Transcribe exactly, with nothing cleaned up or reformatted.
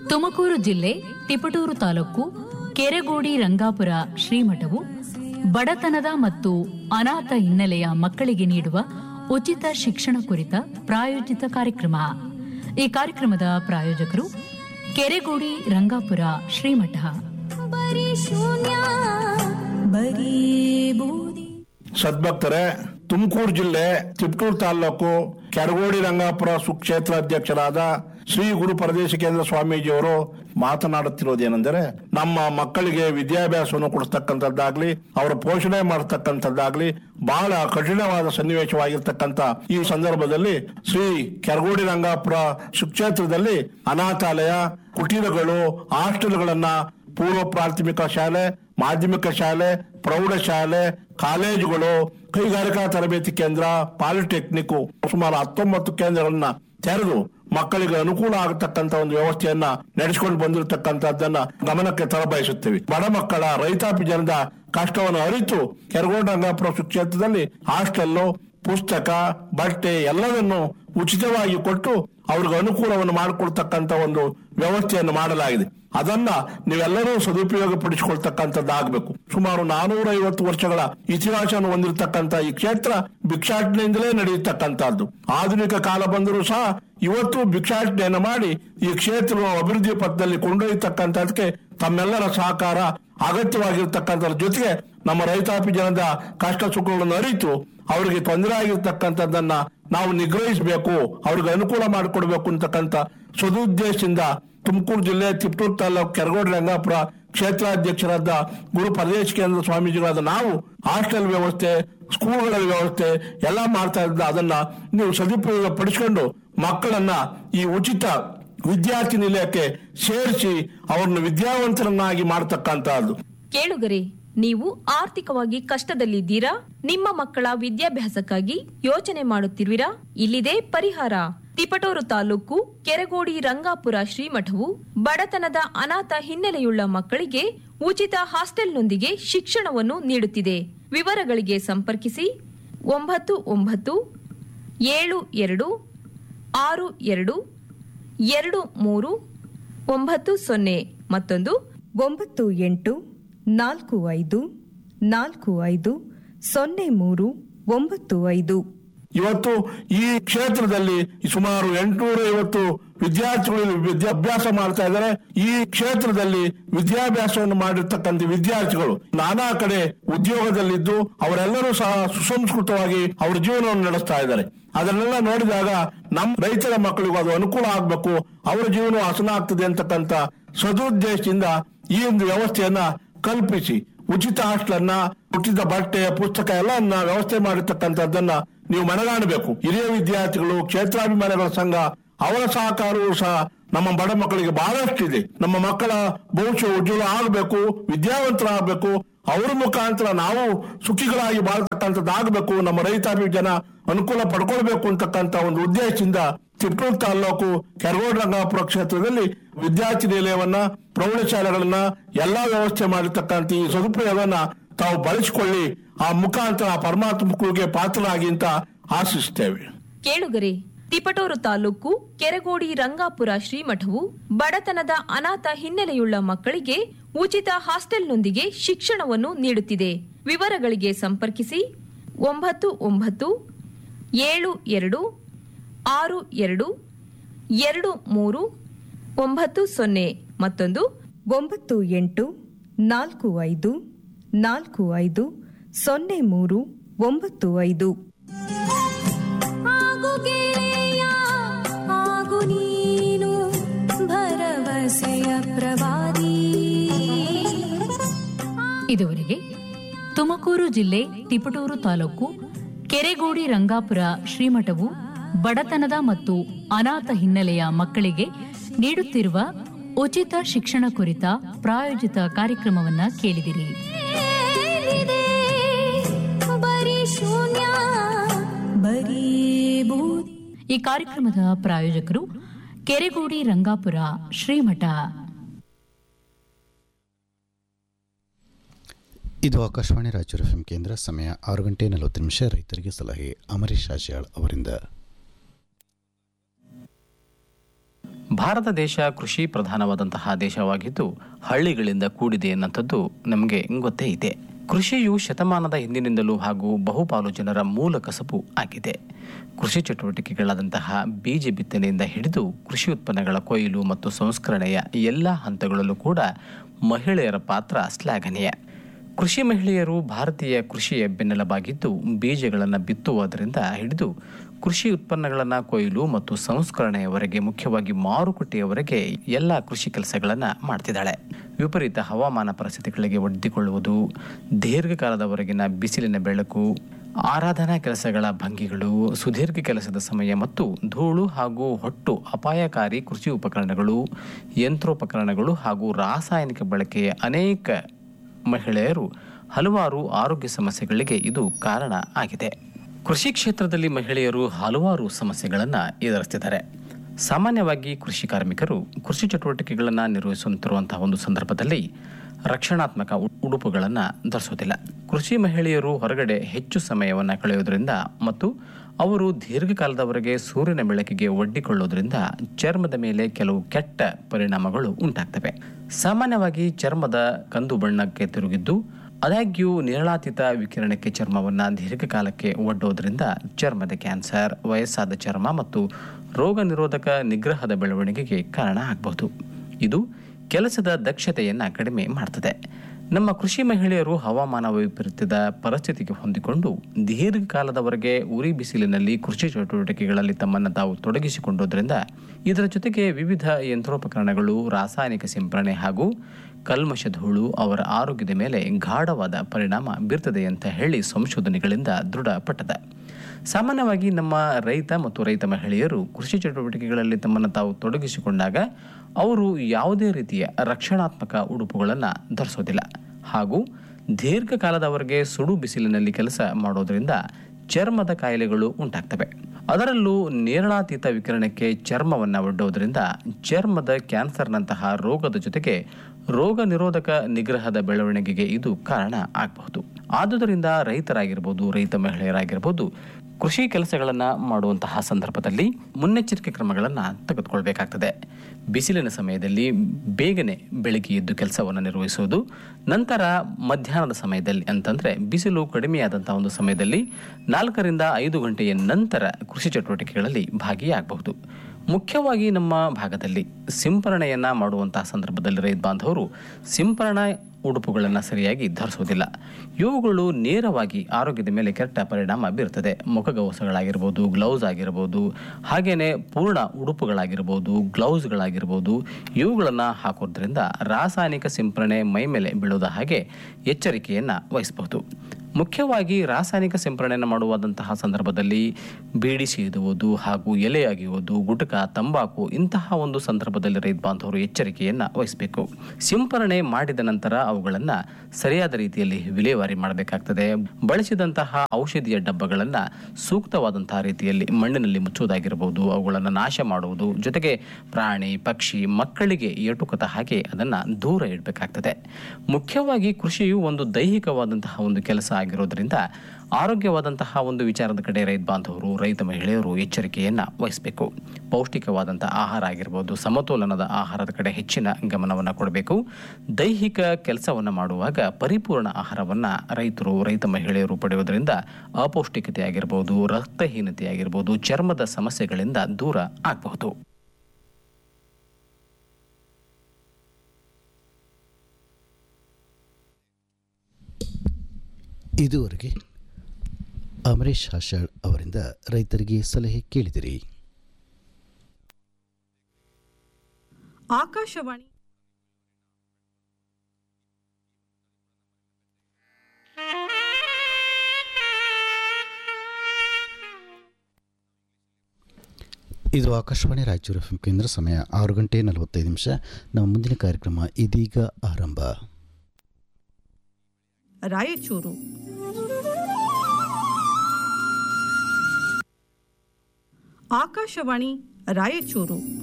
ತುಮಕೂರು ಜಿಲ್ಲೆ ತಿಪಟೂರು ತಾಲೂಕು ಕೆರೆಗೋಡಿ ರಂಗಾಪುರ ಶ್ರೀಮಠವು ಬಡತನದ ಮತ್ತು ಅನಾಥ ಹಿನ್ನೆಲೆಯ ಮಕ್ಕಳಿಗೆ ನೀಡುವ ಉಚಿತ ಶಿಕ್ಷಣ ಕುರಿತ ಪ್ರಾಯೋಜಿತ ಕಾರ್ಯಕ್ರಮ. ಈ ಕಾರ್ಯಕ್ರಮದ ಪ್ರಾಯೋಜಕರು ಕೆರೆಗೋಡಿ ರಂಗಾಪುರ ಶ್ರೀಮಠ. ಸದ್ಭಕ್ತರೇ, ತುಮಕೂರು ಜಿಲ್ಲೆ ತಿಪಟೂರು ತಾಲೂಕು ಕೆರಗೋಡಿ ರಂಗಾಪುರ ಸುಕ್ಷೇತ್ರ ಅಧ್ಯಕ್ಷರಾದ ಶ್ರೀ ಗುರು ಪರದೇಶಿಕೇಂದ್ರ ಸ್ವಾಮೀಜಿಯವರು ಮಾತನಾಡುತ್ತಿರುವುದೇನೆಂದರೆ, ನಮ್ಮ ಮಕ್ಕಳಿಗೆ ವಿದ್ಯಾಭ್ಯಾಸವನ್ನು ಕೊಡಿಸ್ತಕ್ಕಂಥದ್ದಾಗ್ಲಿ, ಅವರ ಪೋಷಣೆ ಮಾಡತಕ್ಕಂಥದ್ದಾಗ್ಲಿ ಬಹಳ ಕಠಿಣವಾದ ಸನ್ನಿವೇಶವಾಗಿರ್ತಕ್ಕಂಥ ಈ ಸಂದರ್ಭದಲ್ಲಿ ಶ್ರೀ ಕೆರಗೋಡಿ ರಂಗಾಪುರ ಸುಕ್ಷೇತ್ರದಲ್ಲಿ ಅನಾಥಾಲಯ, ಕುಟೀರಗಳು, ಹಾಸ್ಟೆಲ್ಗಳನ್ನ, ಪೂರ್ವ ಪ್ರಾಥಮಿಕ ಶಾಲೆ, ಮಾಧ್ಯಮಿಕ ಶಾಲೆ, ಪ್ರೌಢಶಾಲೆ, ಕಾಲೇಜುಗಳು, ಕೈಗಾರಿಕಾ ತರಬೇತಿ ಕೇಂದ್ರ, ಪಾಲಿಟೆಕ್ನಿಕ್ ಸುಮಾರು ಹತ್ತೊಂಬತ್ತು ಕೇಂದ್ರಗಳನ್ನ ತೆರೆದು ಮಕ್ಕಳಿಗೆ ಅನುಕೂಲ ಆಗತಕ್ಕಂತ ಒಂದು ವ್ಯವಸ್ಥೆಯನ್ನ ನಡೆಸಿಕೊಂಡು ಬಂದಿರತಕ್ಕಂಥದ್ದನ್ನ ಗಮನಕ್ಕೆ ತರಬಯಸುತ್ತೇವೆ. ಬಡ ಮಕ್ಕಳ, ರೈತಾಪಿ ಜನದ ಕಷ್ಟವನ್ನು ಅರಿತು ಕೆರಗೋಡಿ ರಂಗಾಪುರ ಕ್ಷೇತ್ರದಲ್ಲಿ ಹಾಸ್ಟೆಲ್ಲು, ಪುಸ್ತಕ, ಬಟ್ಟೆ ಎಲ್ಲವನ್ನು ಉಚಿತವಾಗಿ ಕೊಟ್ಟು ಅವ್ರಿಗೆ ಅನುಕೂಲವನ್ನು ಮಾಡಿಕೊಡ್ತಕ್ಕಂತ ಒಂದು ವ್ಯವಸ್ಥೆಯನ್ನು ಮಾಡಲಾಗಿದೆ. ಅದನ್ನ ನೀವೆಲ್ಲರೂ ಸದುಪಯೋಗ ಪಡಿಸಿಕೊಳ್ತಕ್ಕಂಥದ್ದಾಗಬೇಕು. ಸುಮಾರು ನಾನೂರ ಐವತ್ತು ವರ್ಷಗಳ ಇತಿಹಾಸವನ್ನು ಹೊಂದಿರತಕ್ಕಂಥ ಈ ಕ್ಷೇತ್ರ ಭಿಕ್ಷಾಟನೆಯಿಂದಲೇ ನಡೆಯತಕ್ಕಂಥದ್ದು. ಆಧುನಿಕ ಕಾಲ ಬಂದರೂ ಸಹ ಇವತ್ತು ಭಿಕ್ಷಾಟನೆಯನ್ನು ಮಾಡಿ ಈ ಕ್ಷೇತ್ರ ಅಭಿವೃದ್ಧಿ ಪಥದಲ್ಲಿ ಕೊಂಡೊಯ್ಯತಕ್ಕಂಥದಕ್ಕೆ ತಮ್ಮೆಲ್ಲರ ಸಹಕಾರ ಅಗತ್ಯವಾಗಿರ್ತಕ್ಕಂಥದ್ರ ಜೊತೆಗೆ ನಮ್ಮ ರೈತಾಪಿ ಜನದ ಕಷ್ಟ ಸುಖಗಳನ್ನು ಅರಿತು ಅವರಿಗೆ ತೊಂದರೆ ಆಗಿರ್ತಕ್ಕಂಥದ್ದನ್ನ ನಾವು ನಿಗ್ರಹಿಸಬೇಕು, ಅವ್ರಿಗೆ ಅನುಕೂಲ ಮಾಡಿಕೊಡ್ಬೇಕು ಅಂತಕ್ಕಂಥ ಸದುದ್ದೇಶದಿಂದ ತುಮಕೂರು ಜಿಲ್ಲೆ ತಿಪಟೂರು ತಾಲೂಕು ಕೆರಗೋಡಿ ರಂಗಾಪುರ ಕ್ಷೇತ್ರಾಧ್ಯಕ್ಷರಾದ ಗುರು ಪರದೇಶಿಕೇಂದ್ರ ಸ್ವಾಮೀಜಿಗಳಾದ ನಾವು ಹಾಸ್ಟೆಲ್ ವ್ಯವಸ್ಥೆ, ಸ್ಕೂಲ್ಗಳ ವ್ಯವಸ್ಥೆ ಎಲ್ಲ ಮಾಡ್ತಾ ಇದ್ದ ಅದನ್ನ ನೀವು ಸದುಪಯೋಗ ಪಡಿಸಿಕೊಂಡು ಮಕ್ಕಳನ್ನ ಈ ಉಚಿತ ವಿದ್ಯಾರ್ಥಿ ನಿಲಯಕ್ಕೆ ಸೇರಿಸಿ ಅವರನ್ನು ವಿದ್ಯಾವಂತರನ್ನಾಗಿ ಮಾಡತಕ್ಕಂತಹದ್ದು. ಕೇಳುಗರೆ, ನೀವು ಆರ್ಥಿಕವಾಗಿ ಕಷ್ಟದಲ್ಲಿದ್ದೀರಾ? ನಿಮ್ಮ ಮಕ್ಕಳ ವಿದ್ಯಾಭ್ಯಾಸಕ್ಕಾಗಿ ಯೋಚನೆ ಮಾಡುತ್ತಿರುವಿರಾ? ಇಲ್ಲಿದೆ ಪರಿಹಾರ. ತಿಪಟೂರು ತಾಲೂಕು ಕೆರಗೋಡಿ ರಂಗಾಪುರ ಶ್ರೀಮಠವು ಬಡತನದ ಅನಾಥ ಹಿನ್ನೆಲೆಯುಳ್ಳ ಮಕ್ಕಳಿಗೆ ಉಚಿತ ಹಾಸ್ಟೆಲ್ನೊಂದಿಗೆ ಶಿಕ್ಷಣವನ್ನು ನೀಡುತ್ತಿದೆ. ವಿವರಗಳಿಗೆ ಸಂಪರ್ಕಿಸಿ ಒಂಬತ್ತು ಒಂಬತ್ತು ಏಳು ಎರಡು ಆರು ಎರಡು ಎರಡು ಮೂರು ಒಂಬತ್ತು ಸೊನ್ನೆ ಮತ್ತೊಂದು ಒಂಬತ್ತು ಎಂಟು ನಾಲ್ಕು ಐದು ನಾಲ್ಕು ಐದು ಸೊನ್ನೆ ಮೂರು ಒಂಬತ್ತು ಐದು. ಇವತ್ತು ಈ ಕ್ಷೇತ್ರದಲ್ಲಿ ಸುಮಾರು ಎಂಟುನೂರ ಐವತ್ತು ವಿದ್ಯಾರ್ಥಿಗಳು ವಿದ್ಯಾಭ್ಯಾಸ ಮಾಡ್ತಾ ಇದ್ದಾರೆ. ಈ ಕ್ಷೇತ್ರದಲ್ಲಿ ವಿದ್ಯಾಭ್ಯಾಸವನ್ನು ಮಾಡಿರ್ತಕ್ಕಂಥ ವಿದ್ಯಾರ್ಥಿಗಳು ನಾನಾ ಕಡೆ ಉದ್ಯೋಗದಲ್ಲಿದ್ದು ಅವರೆಲ್ಲರೂ ಸಹ ಸುಸಂಸ್ಕೃತವಾಗಿ ಅವರ ಜೀವನವನ್ನು ನಡೆಸ್ತಾ ಇದ್ದಾರೆ. ಅದನ್ನೆಲ್ಲ ನೋಡಿದಾಗ ನಮ್ಮ ರೈತರ ಮಕ್ಕಳಿಗೂ ಅದು ಅನುಕೂಲ ಆಗ್ಬೇಕು, ಅವರ ಜೀವನ ಹಸನ ಆಗ್ತದೆ ಅಂತಕ್ಕಂಥ ಸದುದ್ದೇಶದಿಂದ ಈ ಒಂದು ವ್ಯವಸ್ಥೆಯನ್ನ ಕಲ್ಪಿಸಿ ಉಚಿತ ಹಾಸ್ಟೆಲನ್ನ, ಉಚಿತ ಬಟ್ಟೆ, ಪುಸ್ತಕ ಎಲ್ಲ ವ್ಯವಸ್ಥೆ ಮಾಡಿರ್ತಕ್ಕಂಥದ್ದನ್ನ ನೀವು ಮನಗಾಣಬೇಕು. ಹಿರಿಯ ವಿದ್ಯಾರ್ಥಿಗಳು, ಕ್ಷೇತ್ರಾಭಿಮಾನಿಗಳ ಸಂಘ ಅವರ ಸಹಕಾರವೂ ಸಹ ನಮ್ಮ ಬಡ ಮಕ್ಕಳಿಗೆ ಬಹಳಷ್ಟಿದೆ. ನಮ್ಮ ಮಕ್ಕಳ ಭವಿಷ್ಯ ಉಜ್ವಲ ಆಗಬೇಕು, ವಿದ್ಯಾವಂತರಾಗಬೇಕು, ಅವರ ಮುಖಾಂತರ ನಾವು ಸುಖಿಗಳಾಗಿ ಬಾಳ್ತಕ್ಕಂಥದ್ದಾಗಬೇಕು, ನಮ್ಮ ರೈತಾಪಿ ಜನ ಅನುಕೂಲ ಪಡ್ಕೊಳ್ಬೇಕು ಅಂತಕ್ಕಂಥ ಒಂದು ಉದ್ದೇಶದಿಂದ ತಿಪಟೂರು ತಾಲೂಕು ಕೆರಗೋಡಿ ರಂಗಾಪುರ ಕ್ಷೇತ್ರದಲ್ಲಿ ವಿದ್ಯಾರ್ಥಿ ನಿಲಯವನ್ನ, ಪ್ರೌಢಶಾಲೆಗಳನ್ನ ಎಲ್ಲಾ ವ್ಯವಸ್ಥೆ ಮಾಡಿರ್ತಕ್ಕಂಥ ಈ ಸದುಪಯೋಗವನ್ನ ತಾವು ಬಳಸಿಕೊಳ್ಳಿ, ಆ ಮುಖಾಂತರ ಪರಮಾತ್ಮ ಕೃಪೆಗೆ ಪಾತ್ರರಾಗಿ ಅಂತ ಆಶಿಸುತ್ತೇವೆ. ಕೇಳುಗರೆ, ತಿಪಟೂರು ತಾಲೂಕು ಕೆರಗೋಡಿ ರಂಗಾಪುರ ಶ್ರೀಮಠವು ಬಡತನದ ಅನಾಥ ಹಿನ್ನೆಲೆಯುಳ್ಳ ಮಕ್ಕಳಿಗೆ ಉಚಿತ ಹಾಸ್ಟೆಲ್ನೊಂದಿಗೆ ಶಿಕ್ಷಣವನ್ನು ನೀಡುತ್ತಿದೆ. ವಿವರಗಳಿಗೆ ಸಂಪರ್ಕಿಸಿ ಒಂಬತ್ತು ಒಂಬತ್ತು ಏಳು ಎರಡು ಆರು ಎರಡು ಎರಡು ಮೂರು ಒಂಬತ್ತು ಸೊನ್ನೆ ಮತ್ತೊಂದು ಒಂಬತ್ತು ಎಂಟು ನಾಲ್ಕು ಐದು ನಾಲ್ಕು ಐದು ಸೊನ್ನೆ ಮೂರು ಒಂಬತ್ತು ಐದು. ಆಗು ಗೆಳೆಯ ಆಗು ನೀನು ಭರವಸೆಯ ಪ್ರವಾದಿ. ಇದುವರೆಗೆ ತುಮಕೂರು ಜಿಲ್ಲೆ ತಿಪಟೂರು ತಾಲೂಕು ಕೆರೆಗೋಡಿ ರಂಗಾಪುರ ಶ್ರೀಮಠವು ಬಡತನದ ಮತ್ತು ಅನಾಥ ಹಿನ್ನೆಲೆಯ ಮಕ್ಕಳಿಗೆ ನೀಡುತ್ತಿರುವ ಉಚಿತ ಶಿಕ್ಷಣ ಕುರಿತ ಪ್ರಾಯೋಜಿತ ಕಾರ್ಯಕ್ರಮವನ್ನ ಕೇಳಿದಿರಿ. ಈ ಕಾರ್ಯಕ್ರಮದ ಪ್ರಾಯೋಜಕರು ಕೆರೆಗೋಡಿ ರಂಗಾಪುರ ಶ್ರೀಮಠ. ಇದು ಆಕಾಶವಾಣಿ ರಾಯಚೂರು ಎಫ್ಎಂ ಕೇಂದ್ರ. ಸಮಯ ಆರು ಗಂಟೆ ನಲವತ್ತು ನಿಮಿಷ. ರೈತರಿಗೆ ಸಲಹೆ ಅಮರೀಶ್ ಆಶಾಳ್ ಅವರಿಂದ. ಭಾರತ ದೇಶ ಕೃಷಿ ಪ್ರಧಾನವಾದಂತಹ ದೇಶವಾಗಿದ್ದು ಹಳ್ಳಿಗಳಿಂದ ಕೂಡಿದೆ ಎನ್ನುವಂಥದ್ದು ನಮಗೆ ಗೊತ್ತೇ ಇದೆ. ಕೃಷಿಯು ಶತಮಾನದ ಹಿಂದಿನಿಂದಲೂ ಹಾಗೂ ಬಹುಪಾಲು ಜನರ ಮೂಲ ಕಸಬು ಆಗಿದೆ. ಕೃಷಿ ಚಟುವಟಿಕೆಗಳಾದಂತಹ ಬೀಜ ಬಿತ್ತನೆಯಿಂದ ಹಿಡಿದು ಕೃಷಿ ಉತ್ಪನ್ನಗಳ ಕೊಯ್ಲು ಮತ್ತು ಸಂಸ್ಕರಣೆಯ ಎಲ್ಲ ಹಂತಗಳಲ್ಲೂ ಕೂಡ ಮಹಿಳೆಯರ ಪಾತ್ರ ಶ್ಲಾಘನೀಯ. ಕೃಷಿ ಮಹಿಳೆಯರು ಭಾರತೀಯ ಕೃಷಿಯ ಬೆನ್ನೆಲುಬಾಗಿದ್ದು ಬೀಜಗಳನ್ನು ಬಿತ್ತುವುದರಿಂದ ಹಿಡಿದು ಕೃಷಿ ಉತ್ಪನ್ನಗಳನ್ನು ಕೊಯ್ಲು ಮತ್ತು ಸಂಸ್ಕರಣೆಯವರೆಗೆ, ಮುಖ್ಯವಾಗಿ ಮಾರುಕಟ್ಟೆಯವರೆಗೆ ಎಲ್ಲ ಕೃಷಿ ಕೆಲಸಗಳನ್ನು ಮಾಡ್ತಿದ್ದಾಳೆ. ವಿಪರೀತ ಹವಾಮಾನ ಪರಿಸ್ಥಿತಿಗಳಿಗೆ ಒಡ್ಡಿಕೊಳ್ಳುವುದು, ದೀರ್ಘಕಾಲದವರೆಗಿನ ಬಿಸಿಲಿನ ಬೆಳಕು, ಆರಾಧನಾ ಕೆಲಸಗಳ ಭಂಗಿಗಳು, ಸುದೀರ್ಘ ಕೆಲಸದ ಸಮಯ ಮತ್ತು ಧೂಳು ಹಾಗೂ ಹೊಟ್ಟು ಅಪಾಯಕಾರಿ ಕೃಷಿ ಉಪಕರಣಗಳು, ಯಂತ್ರೋಪಕರಣಗಳು ಹಾಗೂ ರಾಸಾಯನಿಕ ಬಳಕೆಯ ಅನೇಕ ಮಹಿಳೆಯರು ಹಲವಾರು ಆರೋಗ್ಯ ಸಮಸ್ಯೆಗಳಿಗೆ ಇದು ಕಾರಣ ಆಗಿದೆ. ಕೃಷಿ ಕ್ಷೇತ್ರದಲ್ಲಿ ಮಹಿಳೆಯರು ಹಲವಾರು ಸಮಸ್ಯೆಗಳನ್ನು ಎದುರಿಸುತ್ತಿದ್ದಾರೆ. ಸಾಮಾನ್ಯವಾಗಿ ಕೃಷಿ ಕಾರ್ಮಿಕರು ಕೃಷಿ ಚಟುವಟಿಕೆಗಳನ್ನು ನಿರ್ವಹಿಸುತ್ತಿರುವಂತಹ ಒಂದು ಸಂದರ್ಭದಲ್ಲಿ ರಕ್ಷಣಾತ್ಮಕ ಉಡುಪುಗಳನ್ನು ಧರಿಸುವುದಿಲ್ಲ. ಕೃಷಿ ಮಹಿಳೆಯರು ಹೊರಗಡೆ ಹೆಚ್ಚು ಸಮಯವನ್ನು ಕಳೆಯುವುದರಿಂದ ಮತ್ತು ಅವರು ದೀರ್ಘಕಾಲದವರೆಗೆ ಸೂರ್ಯನ ಬೆಳಕಿಗೆ ಒಡ್ಡಿಕೊಳ್ಳುವುದರಿಂದ ಚರ್ಮದ ಮೇಲೆ ಕೆಲವು ಕೆಟ್ಟ ಪರಿಣಾಮಗಳು ಉಂಟಾಗ್ತವೆ. ಸಾಮಾನ್ಯವಾಗಿ ಚರ್ಮದ ಕಂದು ಬಣ್ಣಕ್ಕೆ ತಿರುಗಿದ್ದು, ಆದಾಗ್ಯೂ ನೇರಳಾತೀತ ವಿಕಿರಣಕ್ಕೆ ಚರ್ಮವನ್ನು ದೀರ್ಘಕಾಲಕ್ಕೆ ಒಡ್ಡೋದ್ರಿಂದ ಚರ್ಮದ ಕ್ಯಾನ್ಸರ್, ವಯಸ್ಸಾದ ಚರ್ಮ ಮತ್ತು ರೋಗ ನಿರೋಧಕ ನಿಗ್ರಹದ ಬೆಳವಣಿಗೆಗೆ ಕಾರಣ ಆಗಬಹುದು. ಇದು ಕೆಲಸದ ದಕ್ಷತೆಯನ್ನು ಕಡಿಮೆ ಮಾಡ್ತದೆ. ನಮ್ಮ ಕೃಷಿ ಮಹಿಳೆಯರು ಹವಾಮಾನ ವೈಪರೀತ್ಯದ ಪರಿಸ್ಥಿತಿಗೆ ಹೊಂದಿಕೊಂಡು ದೀರ್ಘಕಾಲದವರೆಗೆ ಉರಿ ಬಿಸಿಲಿನಲ್ಲಿ ಕೃಷಿ ಚಟುವಟಿಕೆಗಳಲ್ಲಿ ತಮ್ಮನ್ನು ತಾವು ತೊಡಗಿಸಿಕೊಂಡೋದ್ರಿಂದ ಇದರ ಜೊತೆಗೆ ವಿವಿಧ ಯಂತ್ರೋಪಕರಣಗಳು, ರಾಸಾಯನಿಕ ಸಿಂಪರಣೆ ಹಾಗೂ ಕಲ್ಮಶ ಧೂಳು ಅವರ ಆರೋಗ್ಯದ ಮೇಲೆ ಗಾಢವಾದ ಪರಿಣಾಮ ಬೀರ್ತದೆ ಅಂತ ಹೇಳಿ ಸಂಶೋಧನೆಗಳಿಂದ ದೃಢಪಟ್ಟದೆ. ಸಾಮಾನ್ಯವಾಗಿ ನಮ್ಮ ರೈತ ಮತ್ತು ರೈತ ಮಹಿಳೆಯರು ಕೃಷಿ ಚಟುವಟಿಕೆಗಳಲ್ಲಿ ತಮ್ಮನ್ನು ತಾವು ತೊಡಗಿಸಿಕೊಂಡಾಗ ಅವರು ಯಾವುದೇ ರೀತಿಯ ರಕ್ಷಣಾತ್ಮಕ ಉಡುಪುಗಳನ್ನು ಧರಿಸೋದಿಲ್ಲ ಹಾಗೂ ದೀರ್ಘಕಾಲದವರೆಗೆ ಸುಡು ಬಿಸಿಲಿನಲ್ಲಿ ಕೆಲಸ ಮಾಡೋದರಿಂದ ಚರ್ಮದ ಕಾಯಿಲೆಗಳು ಉಂಟಾಗ್ತವೆ. ಅದರಲ್ಲೂ ನೇರಳಾತೀತ ವಿಕಿರಣಕ್ಕೆ ಚರ್ಮವನ್ನು ಒಡ್ಡೋದ್ರಿಂದ ಚರ್ಮದ ಕ್ಯಾನ್ಸರ್ನಂತಹ ರೋಗದ ಜೊತೆಗೆ ರೋಗ ನಿರೋಧಕ ನಿಗ್ರಹದ ಬೆಳವಣಿಗೆಗೆ ಇದು ಕಾರಣ ಆಗಬಹುದು. ಆದುದರಿಂದ ರೈತರಾಗಿರ್ಬೋದು, ರೈತ ಮಹಿಳೆಯರಾಗಿರ್ಬೋದು, ಕೃಷಿ ಕೆಲಸಗಳನ್ನು ಮಾಡುವಂತಹ ಸಂದರ್ಭದಲ್ಲಿ ಮುನ್ನೆಚ್ಚರಿಕೆ ಕ್ರಮಗಳನ್ನು ತೆಗೆದುಕೊಳ್ಬೇಕಾಗ್ತದೆ. ಬಿಸಿಲಿನ ಸಮಯದಲ್ಲಿ ಬೇಗನೆ ಬೆಳಗ್ಗೆ ಎದ್ದು ಕೆಲಸವನ್ನು ನಿರ್ವಹಿಸುವುದು, ನಂತರ ಮಧ್ಯಾಹ್ನದ ಸಮಯದಲ್ಲಿ ಅಂತಂದರೆ ಬಿಸಿಲು ಕಡಿಮೆಯಾದಂತಹ ಒಂದು ಸಮಯದಲ್ಲಿ ನಾಲ್ಕರಿಂದ ಐದು ಗಂಟೆಯ ನಂತರ ಕೃಷಿ ಚಟುವಟಿಕೆಗಳಲ್ಲಿ ಭಾಗಿಯಾಗಬಹುದು. ಮುಖ್ಯವಾಗಿ ನಮ್ಮ ಭಾಗದಲ್ಲಿ ಸಿಂಪರಣೆಯನ್ನು ಮಾಡುವಂತಹ ಸಂದರ್ಭದಲ್ಲಿ ರೈತ ಬಾಂಧವರು ಸಿಂಪರಣಾ ಉಡುಪುಗಳನ್ನು ಸರಿಯಾಗಿ ಧರಿಸುವುದಿಲ್ಲ. ಇವುಗಳು ನೇರವಾಗಿ ಆರೋಗ್ಯದ ಮೇಲೆ ಕೆಟ್ಟ ಪರಿಣಾಮ ಬೀರ್ತದೆ. ಮುಖಗವಸುಗಳಾಗಿರ್ಬೋದು, ಗ್ಲೌಸ್ ಆಗಿರ್ಬೋದು, ಹಾಗೆಯೇ ಪೂರ್ಣ ಉಡುಪುಗಳಾಗಿರ್ಬೋದು, ಗ್ಲೌಸ್ಗಳಾಗಿರ್ಬೋದು, ಇವುಗಳನ್ನು ಹಾಕೋದ್ರಿಂದ ರಾಸಾಯನಿಕ ಸಿಂಪರಣೆ ಮೈ ಮೇಲೆ ಬೀಳೋದ ಹಾಗೆ ಎಚ್ಚರಿಕೆಯನ್ನು ವಹಿಸಬಹುದು. ಮುಖ್ಯವಾಗಿ ರಾಸಾಯನಿಕ ಸಿಂಪರಣೆಯನ್ನು ಮಾಡುವಾದಂತಹ ಸಂದರ್ಭದಲ್ಲಿ ಬೀಡಿ ಸೇದುವುದು ಹಾಗೂ ಎಲೆ ಅಗೆಯುವುದು, ಗುಟಕ, ತಂಬಾಕು ಇಂತಹ ಒಂದು ಸಂದರ್ಭದಲ್ಲಿ ರೈತ ಬಾಂಧವರು ಎಚ್ಚರಿಕೆಯನ್ನು ವಹಿಸಬೇಕು. ಸಿಂಪರಣೆ ಮಾಡಿದ ನಂತರ ಅವುಗಳನ್ನು ಸರಿಯಾದ ರೀತಿಯಲ್ಲಿ ವಿಲೇವಾರಿ ಮಾಡಬೇಕಾಗ್ತದೆ. ಬಳಸಿದಂತಹ ಔಷಧಿಯ ಡಬ್ಬಗಳನ್ನು ಸೂಕ್ತವಾದಂತಹ ರೀತಿಯಲ್ಲಿ ಮಣ್ಣಿನಲ್ಲಿ ಮುಚ್ಚುವುದಾಗಿರಬಹುದು, ಅವುಗಳನ್ನು ನಾಶ ಮಾಡುವುದು, ಜೊತೆಗೆ ಪ್ರಾಣಿ, ಪಕ್ಷಿ, ಮಕ್ಕಳಿಗೆ ಎಟುಕದ ಹಾಗೆ ಅದನ್ನು ದೂರ ಇಡಬೇಕಾಗ್ತದೆ. ಮುಖ್ಯವಾಗಿ ಕೃಷಿಯು ಒಂದು ದೈಹಿಕವಾದಂತಹ ಒಂದು ಕೆಲಸ ಆಗಿರೋದ್ರಿಂದ ಆರೋಗ್ಯವಾದಂತಹ ಒಂದು ವಿಚಾರದ ಕಡೆ ರೈತ ಬಾಂಧವರು, ರೈತ ಮಹಿಳೆಯರು ಎಚ್ಚರಿಕೆಯನ್ನು ವಹಿಸಬೇಕು. ಪೌಷ್ಟಿಕವಾದಂತಹ ಆಹಾರ ಆಗಿರ್ಬೋದು, ಸಮತೋಲನದ ಆಹಾರದ ಕಡೆ ಹೆಚ್ಚಿನ ಗಮನವನ್ನು ಕೊಡಬೇಕು. ದೈಹಿಕ ಕೆಲಸವನ್ನು ಮಾಡುವಾಗ ಪರಿಪೂರ್ಣ ಆಹಾರವನ್ನು ರೈತರು, ರೈತ ಮಹಿಳೆಯರು ಪಡೆಯುವುದರಿಂದ ಅಪೌಷ್ಟಿಕತೆ ಆಗಿರ್ಬೋದು, ರಕ್ತಹೀನತೆ ಆಗಿರ್ಬೋದು, ಚರ್ಮದ ಸಮಸ್ಯೆಗಳಿಂದ ದೂರ ಆಗಬಹುದು. ಇದುವರೆಗೆ ಅಮರೇಶ್ ಆಷಾಳ್ ಅವರಿಂದ ರೈತರಿಗೆ ಸಲಹೆ ಕೇಳಿದಿರಿ. ಆಕಾಶವಾಣಿ ಇದು ಆಕಾಶವಾಣಿ ರಾಯಚೂರು ಎಫ್ ಎಂ ಕೇಂದ್ರ. ಸಮಯ ಆರು ಗಂಟೆ ನಲವತ್ತೈದು ನಿಮಿಷ. ನಮ್ಮ ಮುಂದಿನ ಕಾರ್ಯಕ್ರಮ ಇದೀಗ ಆರಂಭ. ರಾಯಚೂರು ಆಕಾಶವಾಣಿ ರಾಯಚೂರು